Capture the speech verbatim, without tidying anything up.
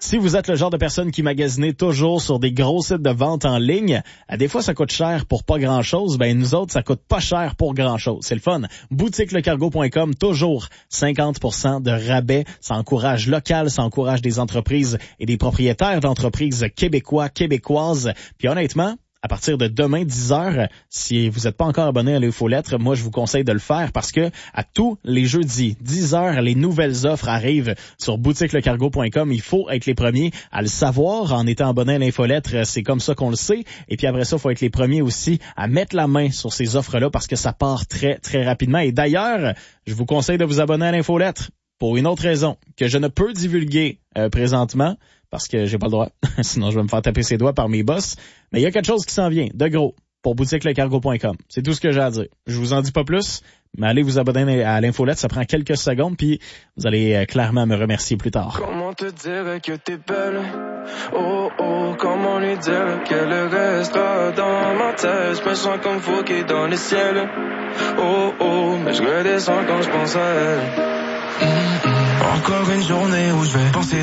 Si vous êtes le genre de personne qui magasine toujours sur des gros sites de vente en ligne, à des fois ça coûte cher pour pas grand-chose, ben nous autres ça coûte pas cher pour grand-chose. C'est le fun. boutique le cargo point com, toujours cinquante pour cent de rabais. Ça encourage local, ça encourage des entreprises et des propriétaires d'entreprises québécois, québécoises. Puis honnêtement, à partir de demain, dix heures, si vous n'êtes pas encore abonné à l'infolettre, moi, je vous conseille de le faire parce que à tous les jeudis, dix heures, les nouvelles offres arrivent sur boutique le cargo point com. Il faut être les premiers à le savoir en étant abonné à l'infolettre. C'est comme ça qu'on le sait. Et puis après ça, il faut être les premiers aussi à mettre la main sur ces offres-là parce que ça part très, très rapidement. Et d'ailleurs, je vous conseille de vous abonner à l'infolettre pour une autre raison que je ne peux divulguer euh, présentement. Parce que j'ai pas le droit. Sinon, je vais me faire taper ses doigts par mes boss. Mais il y a quelque chose qui s'en vient, de gros, pour boutique le cargo point com. C'est tout ce que j'ai à dire. Je vous en dis pas plus, mais allez vous abonner à l'infolette. Ça prend quelques secondes, puis vous allez euh, clairement me remercier plus tard. Comment te dire que t'es belle? Oh, oh, comment lui dire qu'elle restera dans ma tête? Je me sens comme Fouquet dans le ciel. Oh, oh, mais je redescends quand je pense à elle. Mm-hmm. Encore une journée où je vais penser